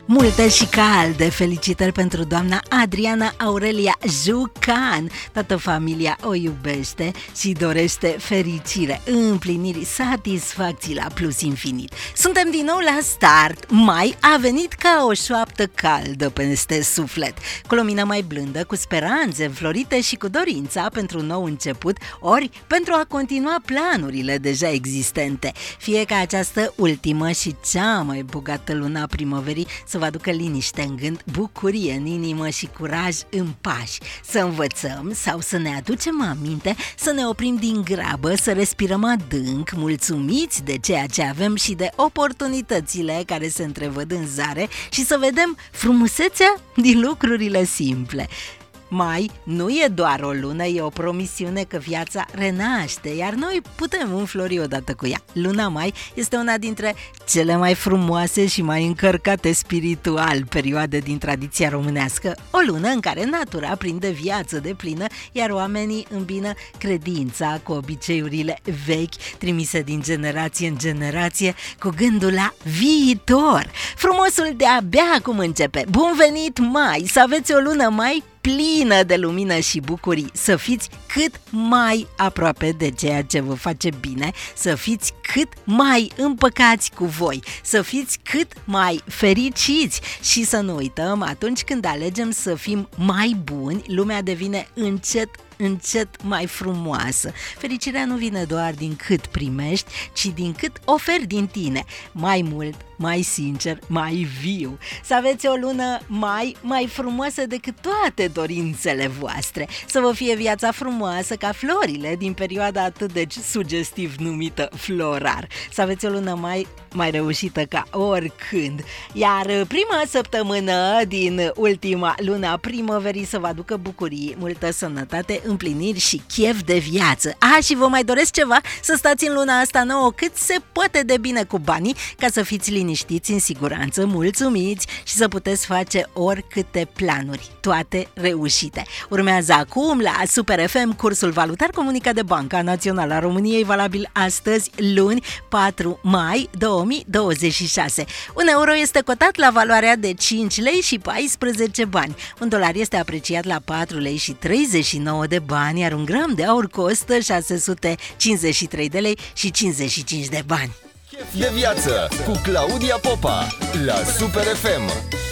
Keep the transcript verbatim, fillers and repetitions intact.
Multe și calde felicitări pentru doamna Adriana Aurelia Jucan. Toată familia o iubește și dorește fericire, împliniri, satisfacții la plus infinit. Suntem din nou la start. Mai a venit ca o șoaptă caldă peste suflet, cu lumină mai blândă, cu speranțe înflorite și cu dorința pentru un nou început, ori pentru a continua planurile deja existente. Fie ca această ultimă și cea mai bogată luna primăverii să vă aducă liniște în gând, bucurie în inimă și curaj în pași. Să învățăm sau să ne aducem aminte, să ne oprim din grabă, să respirăm adânc, mulțumiți de ceea ce avem și de oportunitățile care se întrevăd în zare și să vedem frumusețea din lucrurile simple. Mai nu e doar o lună, e o promisiune că viața renaște, iar noi putem înflori odată cu ea. Luna Mai este una dintre cele mai frumoase și mai încărcate spiritual perioade din tradiția românească, o lună în care natura prinde viață de plină, iar oamenii îmbină credința cu obiceiurile vechi, trimise din generație în generație, cu gândul la viitor. Frumosul de-abia acum începe. Bun venit Mai! Să aveți o lună mai plină de lumină și bucurii, să fiți cât mai aproape de ceea ce vă face bine, să fiți cât mai împăcați cu voi, să fiți cât mai fericiți și să nu uităm, atunci când alegem să fim mai buni, lumea devine încet încet mai frumoasă. Fericirea nu vine doar din cât primești, ci din cât oferi din tine. Mai mult, mai sincer, mai viu. Să aveți o lună mai, mai frumoasă decât toate dorințele voastre. Să vă fie viața frumoasă ca florile din perioada atât de sugestiv numită florar. Să aveți o lună mai, mai reușită ca oricând. Iar prima săptămână din ultima lună primăverii să vă aducă bucurii, multă sănătate, împliniri și chef de viață. A, și vă mai doresc ceva? Să stați în luna asta nouă cât se poate de bine cu banii, ca să fiți liniștiți, în siguranță, mulțumiți și să puteți face oricâte planuri, toate reușite. Urmează acum la Super F M cursul valutar comunicat de Banca Națională a României, valabil astăzi, luni, patru mai două mii douăzeci și șase. Un euro este cotat la valoarea de cinci lei și paisprezece bani. Un dolar este apreciat la patru lei și treizeci și nouă de bani, iar un gram de aur costă șase sute cincizeci și trei de lei și cincizeci și cinci de bani. Chef de viață cu Claudia Popa la Super F M.